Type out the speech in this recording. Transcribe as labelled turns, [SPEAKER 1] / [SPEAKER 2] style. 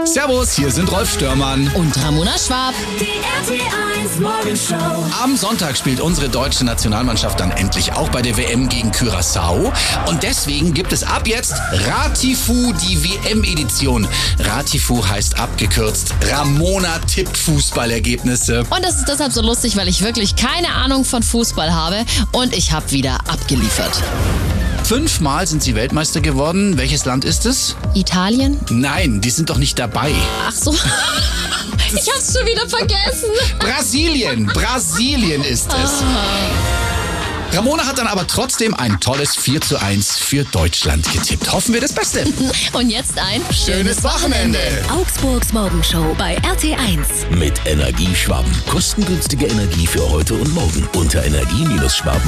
[SPEAKER 1] Servus, hier sind Rolf Störmann
[SPEAKER 2] und Ramona Schwab.
[SPEAKER 3] Die RT1 Morgenshow.
[SPEAKER 1] Am Sonntag spielt unsere deutsche Nationalmannschaft dann endlich auch bei der WM gegen Curaçao. Und deswegen gibt es ab jetzt Ratifu, die WM-Edition. Ratifu heißt abgekürzt Ramona tippt Fußballergebnisse.
[SPEAKER 2] Und das ist deshalb so lustig, weil ich wirklich keine Ahnung von Fußball habe und ich habe wieder abgeliefert.
[SPEAKER 1] 5-mal sind sie Weltmeister geworden. Welches Land ist es?
[SPEAKER 2] Italien?
[SPEAKER 1] Nein, die sind doch nicht dabei.
[SPEAKER 2] Ach so. Ich hab's schon wieder vergessen.
[SPEAKER 1] Brasilien ist es. Ramona hat dann aber trotzdem ein tolles 4:1 für Deutschland getippt. Hoffen wir das Beste.
[SPEAKER 2] Und jetzt ein
[SPEAKER 1] Schönes Wochenende.
[SPEAKER 3] Augsburgs Morgenshow bei RT1.
[SPEAKER 4] Mit Energieschwaben. Kostengünstige Energie für heute und morgen unter energie-schwaben.at.